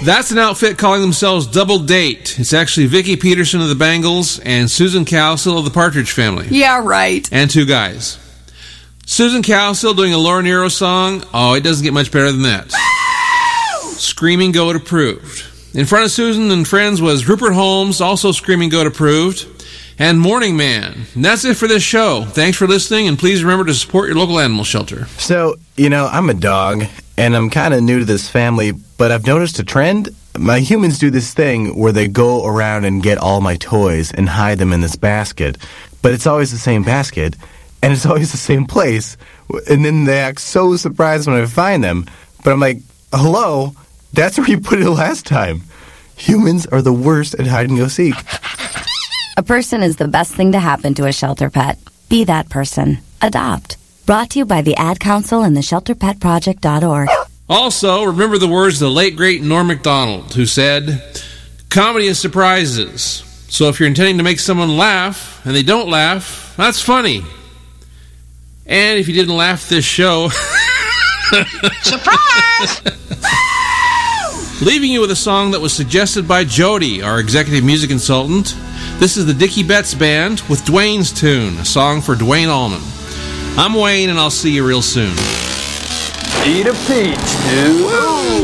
That's an outfit calling themselves Double Date. It's actually Vicky Peterson of the Bangles and Susan Cowsill of the Partridge Family. Yeah, right. And two guys. Susan Cowsill doing a Laura Nyro song. Oh, it doesn't get much better than that. Screaming Goat approved. In front of Susan and friends was Rupert Holmes, also Screaming Goat approved, and Morning Man. And that's it for this show. Thanks for listening, and please remember to support your local animal shelter. So, I'm a dog, and I'm kind of new to this family, but I've noticed a trend. My humans do this thing where they go around and get all my toys and hide them in this basket, but it's always the same basket, and it's always the same place, and then they act so surprised when I find them, but I'm like, hello? That's where you put it last time. Humans are the worst at hide-and-go-seek. A person is the best thing to happen to a shelter pet. Be that person. Adopt. Brought to you by the Ad Council and the ShelterPetProject.org. Also, remember the words of the late, great Norm Macdonald, who said, comedy is surprises. So if you're intending to make someone laugh, and they don't laugh, that's funny. And if you didn't laugh this show... Surprise! Leaving you with a song that was suggested by Jody, our executive music consultant. This is the Dickie Betts Band with Dwayne's Tune, a song for Dwayne Allman. I'm Wayne, and I'll see you real soon. Eat a peach, dude.